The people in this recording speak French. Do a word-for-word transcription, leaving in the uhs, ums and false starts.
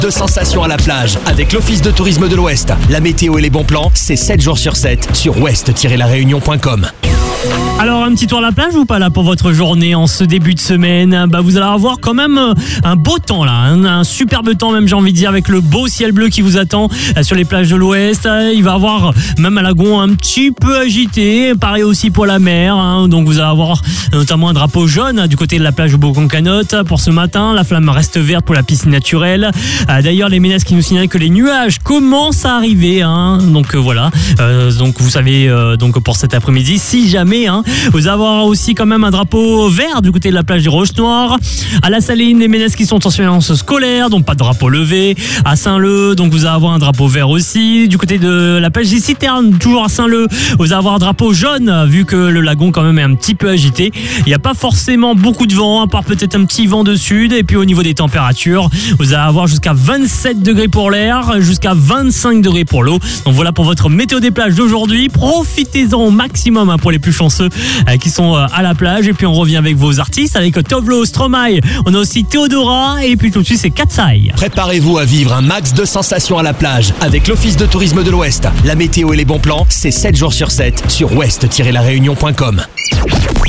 De sensations à la plage avec l'Office de tourisme de l'Ouest. La météo et les bons plans, c'est sept jours sur sept sur ouest tiret la réunion point com. Alors un petit tour à la plage ou pas là pour votre journée en ce début de semaine? Bah vous allez avoir quand même un beau temps là, un, un superbe temps même j'ai envie de dire, avec le beau ciel bleu qui vous attend sur les plages de l'Ouest. Il va avoir même un lagon un petit peu agité, pareil aussi pour la mer, hein. Donc vous allez avoir notamment un drapeau jaune du côté de la plage de Beaucon-Canotte pour ce matin. La flamme reste verte pour la piscine naturelle. D'ailleurs les ménages qui nous signalent que les nuages commencent à arriver, hein. Donc euh, voilà, euh, donc vous savez euh, donc pour cet après-midi si jamais Hein. Vous allez avoir aussi quand même un drapeau vert du côté de la plage des Roches Noires. À la Saline, les ménages qui sont en surveillance scolaire, donc pas de drapeau levé. À Saint-Leu, donc vous allez avoir un drapeau vert aussi. Du côté de la plage des Citernes, toujours à Saint-Leu, vous allez avoir un drapeau jaune, vu que le lagon quand même est un petit peu agité. Il n'y a pas forcément beaucoup de vent, à part peut-être un petit vent de sud. Et puis au niveau des températures, vous allez avoir jusqu'à vingt-sept degrés pour l'air, jusqu'à vingt-cinq degrés pour l'eau. Donc voilà pour votre météo des plages d'aujourd'hui. Profitez-en au maximum hein, pour les plus chanceux euh, qui sont euh, à la plage. Et puis on revient avec vos artistes, avec Tovlo, Stromae, on a aussi Théodora, et puis tout de suite c'est Katsai. Préparez-vous à vivre un max de sensations à la plage avec l'Office de tourisme de l'Ouest. La météo et les bons plans, c'est sept jours sur sept sur ouest tiret la réunion point com.